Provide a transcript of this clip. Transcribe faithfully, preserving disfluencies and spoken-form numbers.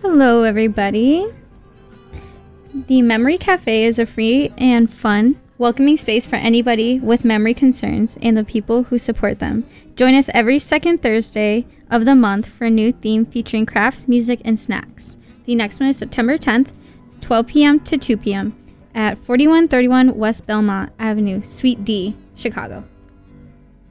Hello, everybody. The Memory Cafe is a free and fun, welcoming space for anybody with memory concerns and the people who support them. Join us every second Thursday of the month for a new theme featuring crafts, music, and snacks. The next one is September tenth, twelve p.m. to two p.m. at forty-one thirty-one West Belmont Avenue, Suite D, Chicago.